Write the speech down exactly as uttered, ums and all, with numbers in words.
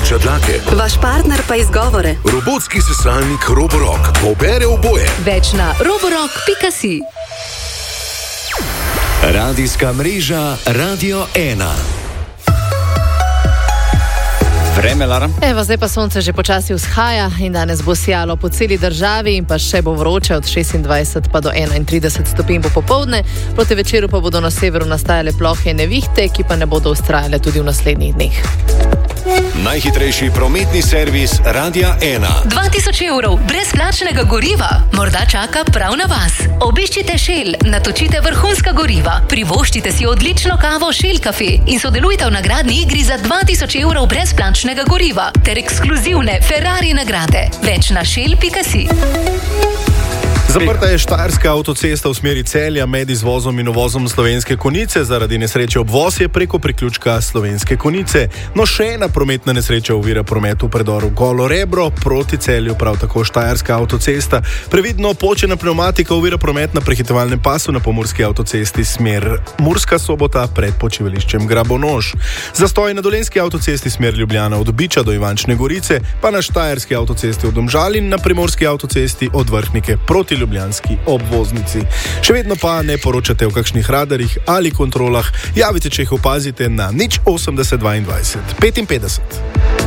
suša dlake. Vaš partner pa izgovore. Robotski sesalnik Roborock pobere oboje. Več na roborock pika si. Radijska mreža Radio ena. Vreme, Lara. Evo, zdaj pa sonce že počasi vzhaja in danes bo sijalo po celi državi in pa še bo vroče od šestindvajset pa do enaintrideset stopinj bo popoldne. Proti večeru pa bodo na severu nastajale plohe in nevihte, ki pa ne bodo vztrajale tudi v naslednjih dneh. Najhitrejši prometni servis Radia ena. dva tisoč evrov brezplačnega goriva morda čaka prav na vas. Obiščite Shell, natočite vrhunska goriva, privoščite si odlično kavo Shell Cafe in sodelujte v nagradni igri za dva tisoč evrov brezplačnega goriva ter ekskluzivne Ferrari nagrade. Več na shell pika si. Zaprta je štajerska avtocesta v smeri Celja med izvozom in uvozom Slovenske Konjice. Zaradi nesreče obvoz je preko priključka Slovenske Konjice. No, še ena prometna nesreča ovira promet v predoru Golo Rebro proti Celju, prav tako štajerska avtocesta. Previdno počena pneumatika ovira promet na prehitevalnem pasu na pomurski avtocesti smer Murska Sobota pred počivališčem Grabonoš. Zastoj na dolenjski avtocesti smer Ljubljana od Biča do Ivančne Gorice, pa na štajerski avtocesti od Domžalin, na primorski avtocesti od Vrhnike proti ljubljanski obvoznici. Še vedno pa ne poročate o kakšnih radarjih ali kontrolah. Javite, če jih opazite na nič osemdeset dvaindvajset petinpetdeset.